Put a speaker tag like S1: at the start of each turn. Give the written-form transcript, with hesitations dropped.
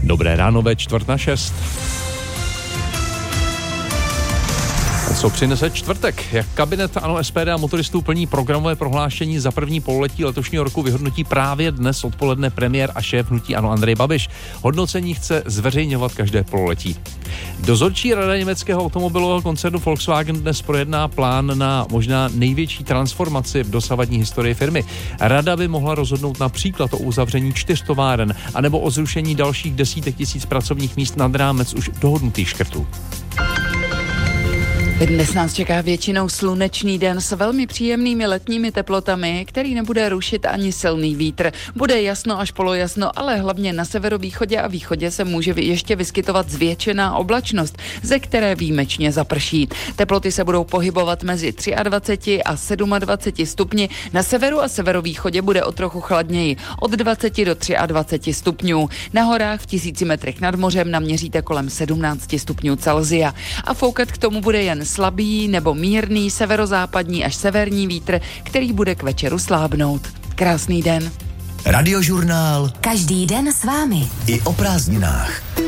S1: Dobré ráno ve 5:45. Co přinese čtvrtek? Jak kabinet ANO, SPD a motoristů plní programové prohlášení za první pololetí letošního roku vyhodnotí právě dnes odpoledne premiér a šéf hnutí ANO Andrej Babiš. Hodnocení chce zveřejňovat každé pololetí. Dozorčí rada německého automobilového koncernu Volkswagen dnes projedná plán na možná největší transformaci v dosavadní historii firmy. Rada by mohla rozhodnout například o uzavření 4 továren anebo o zrušení dalších desítek tisíc pracovních míst nad rámec už dohodnutých škrtů.
S2: Dnes nás čeká většinou slunečný den s velmi příjemnými letními teplotami, který nebude rušit ani silný vítr. Bude jasno až polojasno, ale hlavně na severovýchodě a východě se může ještě vyskytovat zvětšená oblačnost, ze které výjimečně zaprší. Teploty se budou pohybovat mezi 23 a 27 stupni. Na severu a severovýchodě bude o trochu chladněji, od 20 do 23 stupňů. Na horách v 1000 metrech nad mořem naměříte kolem 17 stupňů Celsia. A foukat k tomu bude jen slabý nebo mírný severozápadní až severní vítr, který bude k večeru slábnout. Krásný den.
S3: Radiožurnál.
S4: Každý den s vámi.
S3: I o prázdninách.